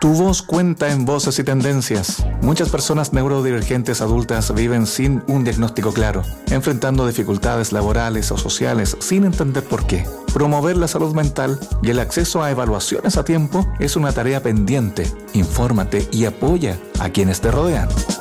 Tu voz cuenta en Voces y Tendencias. Muchas personas neurodivergentes adultas viven sin un diagnóstico claro, enfrentando dificultades laborales o sociales sin entender por qué. Promover la salud mental y el acceso a evaluaciones a tiempo es una tarea pendiente. Infórmate y apoya a quienes te rodean.